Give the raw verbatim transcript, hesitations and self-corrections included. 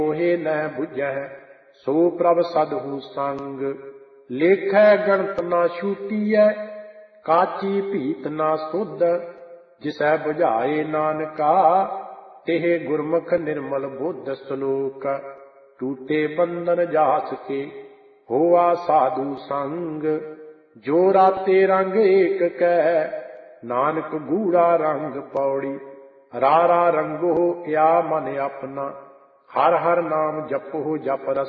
मोहे न बुझै सो प्रभ सदहु संग। लेखै गणत न छूटीऐ काची भीत न सुध। जिसै बुझाए नानका तेह गुरमुख निर्मल बुद्ध। श्लोक टूटे बंधन जास के होआ साधु संग। जो राते रंग एक कै नानक गूढ़ा रंग। पौड़ी रारा रंगो या मन अपना हर हर नाम जपो जप रस